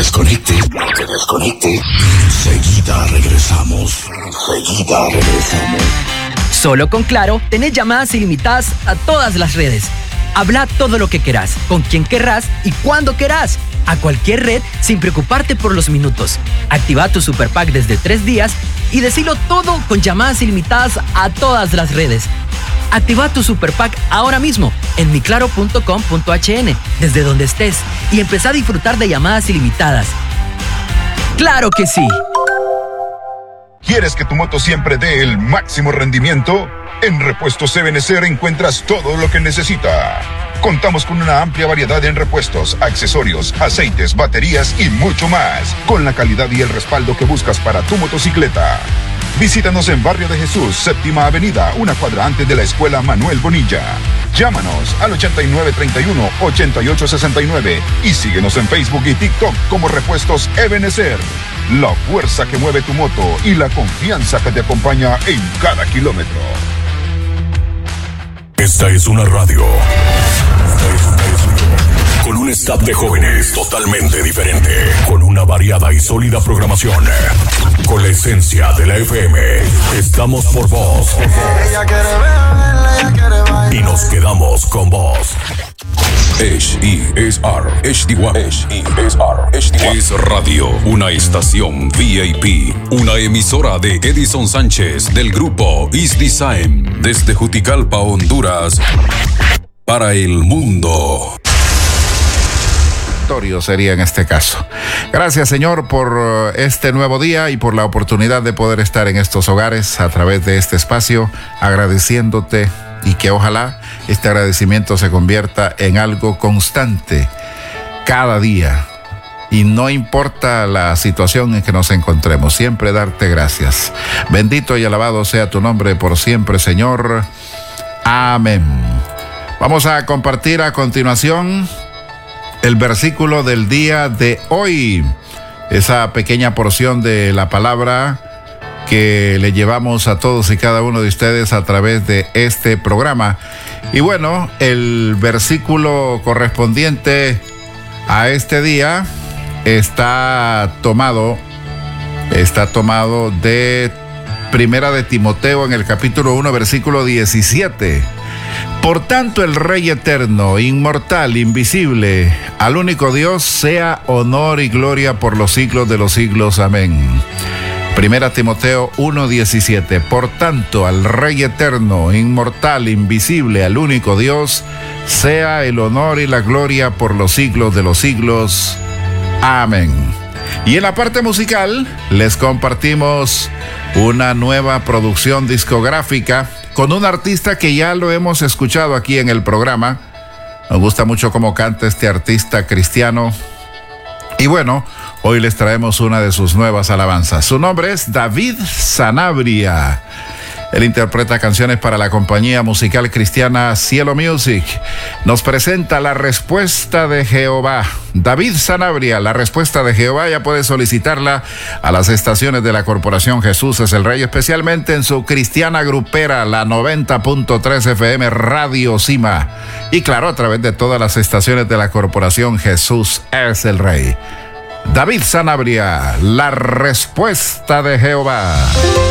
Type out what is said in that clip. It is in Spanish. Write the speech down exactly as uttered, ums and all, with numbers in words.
desconecte, no te desconecte. Enseguida regresamos. Enseguida regresamos. Solo con Claro, tenés llamadas ilimitadas a todas las redes. Habla todo lo que querás, con quien querrás y cuando querás. A cualquier red sin preocuparte por los minutos. Activa tu Super Pack desde tres días y decilo todo con llamadas ilimitadas a todas las redes. Activa tu Super Pack ahora mismo en mi claro punto com punto h n, desde donde estés, y empezá a disfrutar de llamadas ilimitadas. ¡Claro que sí! ¿Quieres que tu moto siempre dé el máximo rendimiento? En Repuestos Ebenecer encuentras todo lo que necesita. Contamos con una amplia variedad en repuestos, accesorios, aceites, baterías y mucho más, con la calidad y el respaldo que buscas para tu motocicleta. Visítanos en Barrio de Jesús, Séptima Avenida, una cuadra antes de la Escuela Manuel Bonilla. Llámanos al ochenta y nueve treinta y uno, ochenta y ocho sesenta y nueve y síguenos en Facebook y TikTok como Repuestos Ebenecer. La fuerza que mueve tu moto y la confianza que te acompaña en cada kilómetro. Esta es una radio. Esta es una radio. Con un staff de jóvenes totalmente diferente. Con una variada y sólida programación. Con la esencia de la F M. Estamos por vos. Y nos quedamos con vos. H E S R H D uno H E S R H D uno Es Radio, una estación V I P, una emisora de Edison Sánchez del grupo East Design, desde Juticalpa, Honduras, para el mundo. Sería en este caso. Gracias, Señor, por este nuevo día y por la oportunidad de poder estar en estos hogares a través de este espacio, agradeciéndote, y que ojalá este agradecimiento se convierta en algo constante cada día. Y no importa la situación en que nos encontremos, siempre darte gracias. Bendito y alabado sea tu nombre por siempre, Señor. Amén. Vamos a compartir a continuación el versículo del día de hoy, esa pequeña porción de la palabra que le llevamos a todos y cada uno de ustedes a través de este programa. Y bueno, el versículo correspondiente a este día está tomado, está tomado de Primera de Timoteo en el capítulo uno, versículo diecisiete. Por tanto, el Rey eterno, inmortal, invisible, al único Dios, sea honor y gloria por los siglos de los siglos. Amén. Primera Timoteo uno diecisiete. Por tanto, al Rey eterno, inmortal, invisible, al único Dios, sea el honor y la gloria por los siglos de los siglos. Amén. Y en la parte musical, les compartimos una nueva producción discográfica con un artista que ya lo hemos escuchado aquí en el programa. Nos gusta mucho cómo canta este artista cristiano. Y bueno, hoy les traemos una de sus nuevas alabanzas. Su nombre es David Sanabria. Él interpreta canciones para la compañía musical cristiana Cielo Music. Nos presenta La Respuesta de Jehová. David Sanabria, La Respuesta de Jehová, ya puede solicitarla a las estaciones de la Corporación Jesús es el Rey, especialmente en su cristiana grupera, la noventa punto tres F M Radio Cima. Y claro, a través de todas las estaciones de la Corporación Jesús es el Rey. David Sanabria, La Respuesta de Jehová.